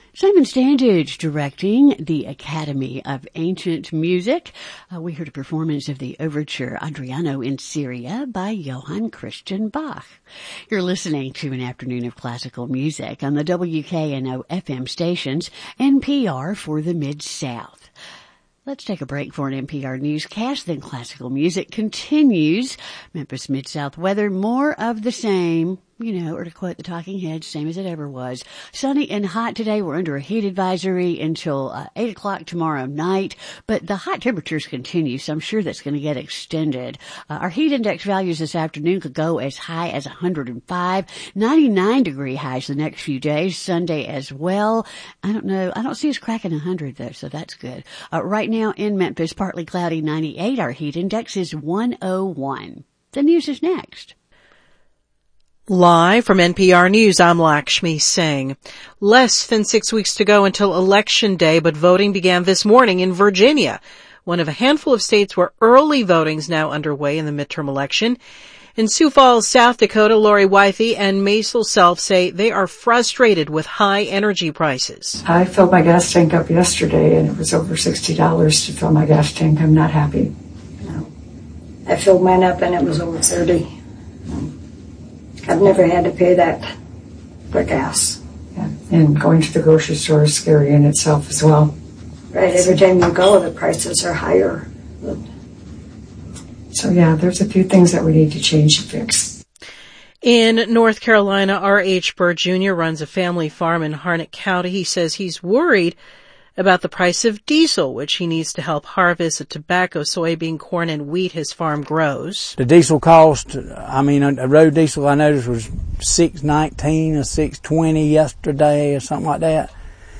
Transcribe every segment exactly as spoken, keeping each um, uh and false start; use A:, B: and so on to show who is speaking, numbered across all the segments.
A: Simon Standage directing the Academy of Ancient Music. Uh, we heard a performance of the overture Adriano in Syria by Johann Christian Bach. You're listening to an afternoon of classical music on the W K N O F M stations, N P R for the Mid-South. Let's take a break for an N P R newscast, then classical music continues. Memphis Mid-South weather, more of the same. You know, or to quote the Talking Heads, same as it ever was. Sunny and hot today. We're under a heat advisory until uh, eight o'clock tomorrow night. But the hot temperatures continue, so I'm sure that's going to get extended. Uh, our heat index values this afternoon could go as high as one hundred five. ninety-nine degree highs the next few days. Sunday as well. I don't know. I don't see us cracking one hundred, though, so that's good. Uh, right now in Memphis, partly cloudy, ninety-eight. Our heat index is one oh one. The news is next.
B: Live from N P R News, I'm Lakshmi Singh. Less than six weeks to go until Election Day, but voting began this morning in Virginia, one of a handful of states where early voting is now underway in the midterm election. In Sioux Falls, South Dakota, Lori Wythe and Maisel Self say they are frustrated with high energy prices.
C: I filled my gas tank up yesterday, and it was over sixty dollars to fill my gas tank. I'm not happy.
D: No. I filled mine up, and it was over thirty dollars. I've never had to pay that for gas.
C: Yeah. And going to the grocery store is scary in itself as well.
D: Right, every time you go, the prices are higher. But
C: so yeah, there's a few things that we need to change and fix.
B: In North Carolina, R H Bird Junior runs a family farm in Harnett County. He says he's worried about the price of diesel, which he needs to help harvest the tobacco, soybean, corn, and wheat his farm grows.
E: The diesel cost, I mean, a road diesel I noticed was six nineteen or six twenty yesterday or something like that.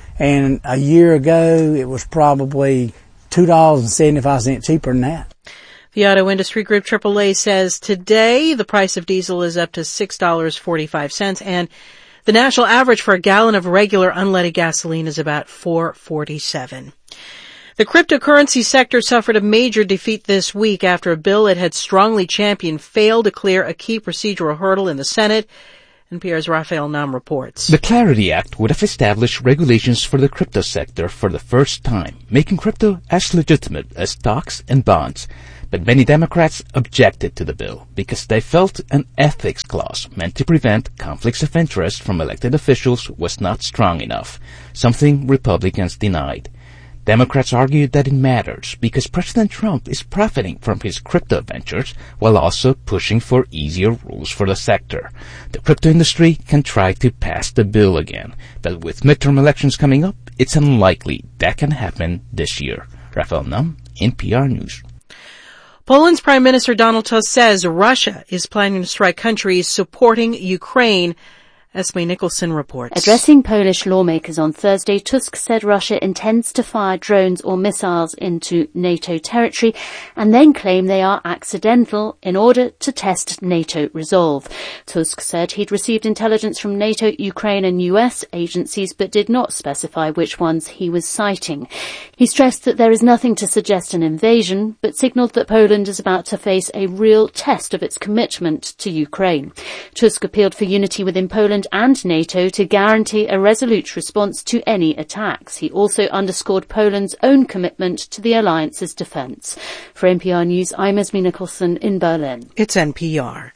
E: And a year ago, it was probably two dollars and seventy-five cents cheaper than that.
B: The auto industry group triple A says today the price of diesel is up to six dollars and forty-five cents, and the national average for a gallon of regular unleaded gasoline is about four forty-seven. The cryptocurrency sector suffered a major defeat this week after a bill it had strongly championed failed to clear a key procedural hurdle in the Senate. N P R's Raphael Nam reports.
F: The Clarity Act would have established regulations for the crypto sector for the first time, making crypto as legitimate as stocks and bonds. But many Democrats objected to the bill because they felt an ethics clause meant to prevent conflicts of interest from elected officials was not strong enough, something Republicans denied. Democrats argued that it matters because President Trump is profiting from his crypto ventures while also pushing for easier rules for the sector. The crypto industry can try to pass the bill again, but with midterm elections coming up, it's unlikely that can happen this year. Raphael Nam, N P R News.
B: Poland's Prime Minister Donald Tusk says Russia is planning to strike countries supporting Ukraine. Esme Nicholson reports.
G: Addressing Polish lawmakers on Thursday, Tusk said Russia intends to fire drones or missiles into NATO territory and then claim they are accidental in order to test NATO resolve. Tusk said he'd received intelligence from NATO, Ukraine and U S agencies but did not specify which ones he was citing. He stressed that there is nothing to suggest an invasion but signalled that Poland is about to face a real test of its commitment to Ukraine. Tusk appealed for unity within Poland and NATO to guarantee a resolute response to any attacks. He also underscored Poland's own commitment to the alliance's defence. For N P R News, I'm Esme Nicholson in Berlin.
B: It's N P R.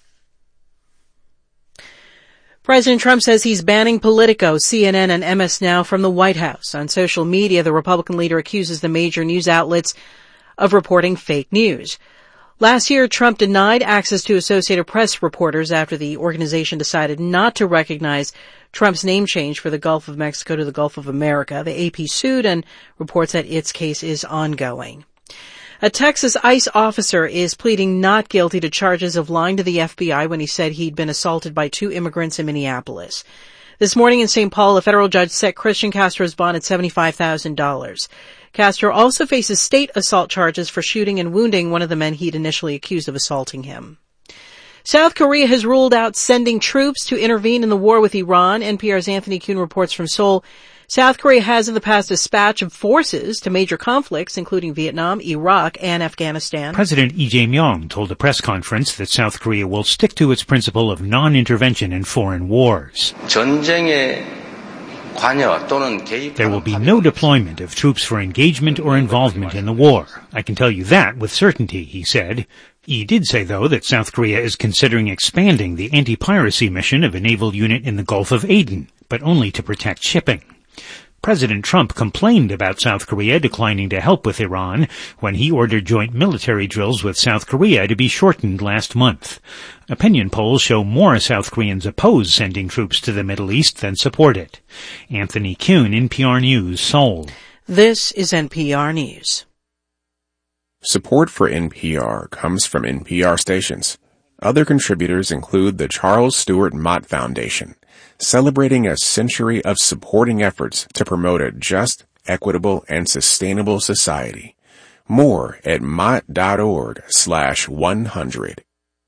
B: President Trump says he's banning Politico, C N N, and M S Now from the White House. On social media, the Republican leader accuses the major news outlets of reporting fake news. Last year, Trump denied access to Associated Press reporters after the organization decided not to recognize Trump's name change for the Gulf of Mexico to the Gulf of America. The A P sued and reports that its case is ongoing. A Texas ICE officer is pleading not guilty to charges of lying to the F B I when he said he'd been assaulted by two immigrants in Minneapolis. This morning in Saint Paul, a federal judge set Christian Castro's bond at seventy-five thousand dollars. Castro also faces state assault charges for shooting and wounding one of the men he'd initially accused of assaulting him. South Korea has ruled out sending troops to intervene in the war with Iran. N P R's Anthony Kuhn reports from Seoul. South Korea has in the past dispatched forces to major conflicts, including Vietnam, Iraq, and Afghanistan.
H: President Lee Jae-myung told a press conference that South Korea will stick to its principle of non-intervention in foreign wars.
I: 전쟁의
H: There will be no deployment of troops for engagement or involvement in the war. I can tell you that with certainty, he said. He did say, though, that South Korea is considering expanding the anti-piracy mission of a naval unit in the Gulf of Aden, but only to protect shipping. President Trump complained about South Korea declining to help with Iran when he ordered joint military drills with South Korea to be shortened last month. Opinion polls show more South Koreans oppose sending troops to the Middle East than support it. Anthony Kuhn, N P R News, Seoul.
B: This is N P R News.
I: Support for N P R comes from N P R stations. Other contributors include the Charles Stewart Mott Foundation, celebrating a century of supporting efforts to promote a just, equitable, and sustainable society. More at mott.org slash 100.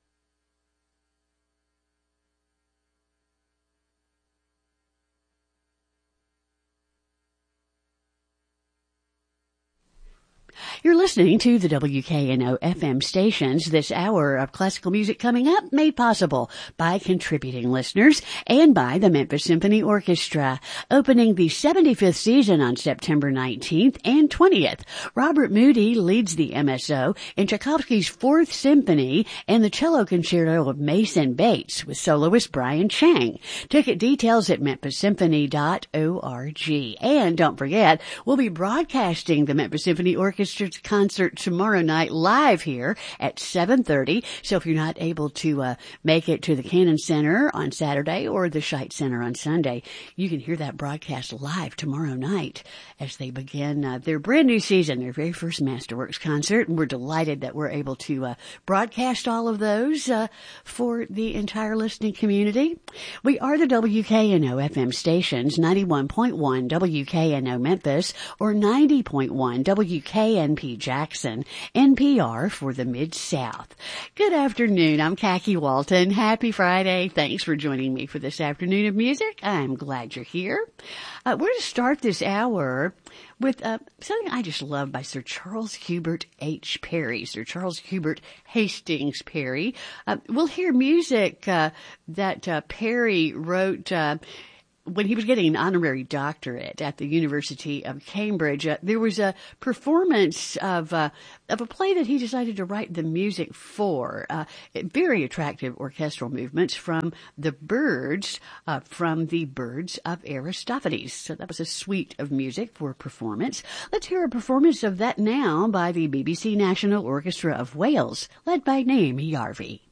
A: You're listening to the W K N O F M stations. This hour of classical music coming up made possible by contributing listeners and by the Memphis Symphony Orchestra. Opening the seventy-fifth season on September nineteenth and twentieth, Robert Moody leads the M S O in Tchaikovsky's Fourth Symphony and the cello concerto of Mason Bates with soloist Brian Chang. Ticket details at memphis symphony dot org. And don't forget, we'll be broadcasting the Memphis Symphony Orchestra concert tomorrow night live here at seven thirty. So if you're not able to uh, make it to the Cannon Center on Saturday or the Scheidt Center on Sunday, you can hear that broadcast live tomorrow night as they begin uh, their brand new season, their very first Masterworks concert. And we're delighted that we're able to uh, broadcast all of those uh, for the entire listening community. We are the W K N O F M stations, ninety-one point one W K N O Memphis or ninety point one W K N P Jackson, N P R for the Mid-South. Good afternoon. I'm Khaki Walton. Happy Friday. Thanks for joining me for this afternoon of music. I'm glad you're here. Uh, we're going to start this hour with uh, something I just love by Sir Charles Hubert H. Parry, Sir Charles Hubert Hastings Parry. Uh, we'll hear music uh, that uh, Parry wrote uh, when he was getting an honorary doctorate at the University of Cambridge. Uh, there was a performance of uh, of a play that he decided to write the music for. Uh, very attractive orchestral movements from the Birds, uh, from the Birds of Aristophanes. So that was a suite of music for performance. Let's hear a performance of that now by the B B C National Orchestra of Wales, led by Naomi Yarvi.